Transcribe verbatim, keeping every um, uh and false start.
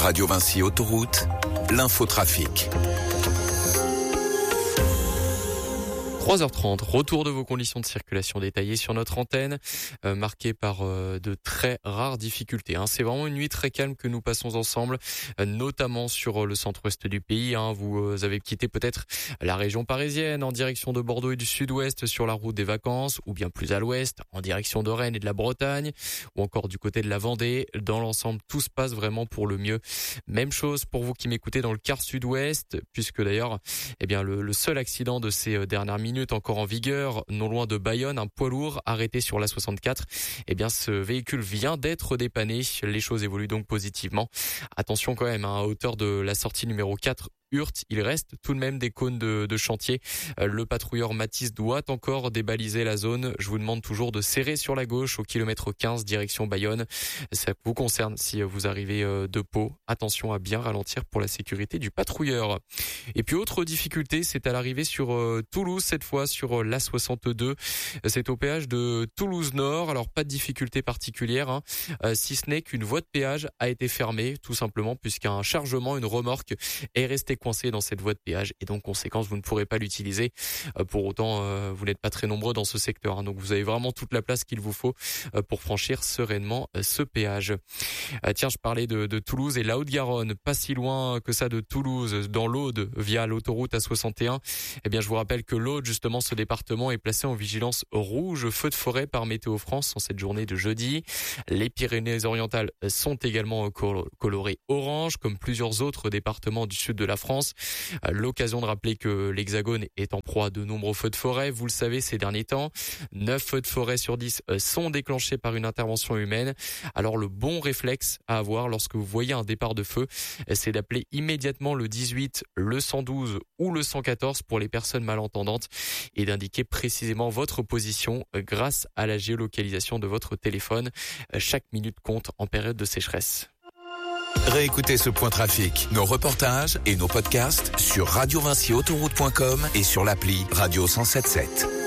Radio Vinci Autoroute, l'infotrafic. trois heures trente, retour de vos conditions de circulation détaillées sur notre antenne, euh, marquées par euh, de très rares difficultés. Hein. C'est vraiment une nuit très calme que nous passons ensemble, euh, notamment sur euh, le centre-ouest du pays. Hein. Vous euh, avez quitté peut-être la région parisienne en direction de Bordeaux et du sud-ouest sur la route des vacances, ou bien plus à l'ouest, en direction de Rennes et de la Bretagne, ou encore du côté de la Vendée. Dans l'ensemble, tout se passe vraiment pour le mieux. Même chose pour vous qui m'écoutez dans le quart sud-ouest, puisque d'ailleurs, eh bien, le, le seul accident de ces euh, dernières minutes encore en vigueur, non loin de Bayonne, un poids lourd arrêté sur la soixante-quatre. Eh bien, ce véhicule vient d'être dépanné. Les choses évoluent donc positivement. Attention quand même, hein, à hauteur de la sortie numéro quatre, Hurt, il reste tout de même des cônes de, de chantier. Le patrouilleur Mathis doit encore débaliser la zone. Je vous demande toujours de serrer sur la gauche au kilomètre quinze, direction Bayonne. Ça vous concerne si vous arrivez de Pau. Attention à bien ralentir pour la sécurité du patrouilleur. Et puis autre difficulté, c'est à l'arrivée sur Toulouse, cette fois sur l'A soixante-deux. C'est au péage de Toulouse Nord. Alors pas de difficulté particulière, hein, si ce n'est qu'une voie de péage a été fermée, tout simplement, puisqu'un chargement, une remorque, est resté coincé dans cette voie de péage et donc conséquence vous ne pourrez pas l'utiliser. Euh, pour autant euh, vous n'êtes pas très nombreux dans ce secteur, hein, donc vous avez vraiment toute la place qu'il vous faut euh, pour franchir sereinement euh, ce péage. Euh, tiens, je parlais de, de Toulouse et la Haute-Garonne, pas si loin que ça de Toulouse, dans l'Aude via l'autoroute A soixante et un. Eh bien je vous rappelle que l'Aude, justement, ce département est placé en vigilance rouge feu de forêt par Météo France en cette journée de jeudi. Les Pyrénées-Orientales sont également colorées orange, comme plusieurs autres départements du sud de la France. France. L'occasion de rappeler que l'Hexagone est en proie à de nombreux feux de forêt. Vous le savez, ces derniers temps, neuf feux de forêt sur dix sont déclenchés par une intervention humaine. Alors le bon réflexe à avoir lorsque vous voyez un départ de feu, c'est d'appeler immédiatement le dix-huit, le cent douze ou le cent quatorze pour les personnes malentendantes et d'indiquer précisément votre position grâce à la géolocalisation de votre téléphone. Chaque minute compte en période de sécheresse. Réécoutez ce point trafic, nos reportages et nos podcasts sur radio vinci autoroute point com et sur l'appli Radio cent soixante-sept.